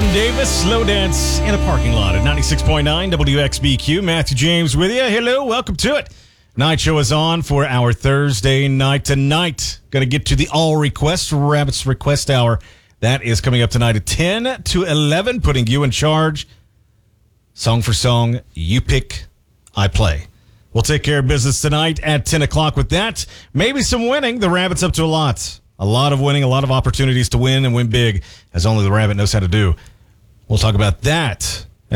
Jordan Davis, Slow Dance in a Parking Lot at 96.9 WXBQ. Matthew James with you. Hello, welcome to it. Night show is on for our Thursday night tonight. Going to get to the all requests, Rabbits Request Hour. That is coming up tonight at 10 to 11, putting you in charge. Song for song, you pick, I play. We'll take care of business tonight at 10 o'clock with that. Maybe some winning. The Rabbits up to a lot. A lot of winning, a lot of opportunities to win and win big, as only the Rabbit knows how to do. We'll talk about that